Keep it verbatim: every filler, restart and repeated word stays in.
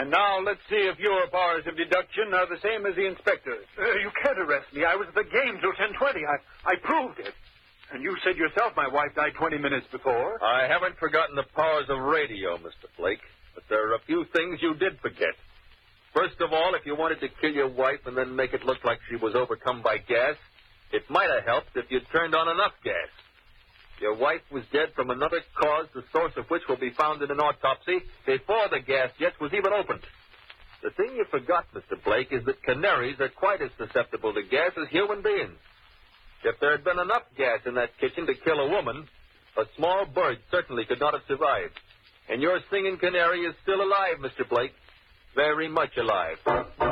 And now let's see if your powers of deduction are the same as the inspector's. Uh, you can't arrest me. I was at the game till ten twenty. I, I proved it. And you said yourself my wife died twenty minutes before. I haven't forgotten the powers of radio, Mister Blake, but there are a few things you did forget. First of all, if you wanted to kill your wife and then make it look like she was overcome by gas, it might have helped if you'd turned on enough gas. Your wife was dead from another cause, the source of which will be found in an autopsy before the gas jet was even opened. The thing you forgot, Mister Blake, is that canaries are quite as susceptible to gas as human beings. If there had been enough gas in that kitchen to kill a woman, a small bird certainly could not have survived. And your singing canary is still alive, Mister Blake. Very much alive.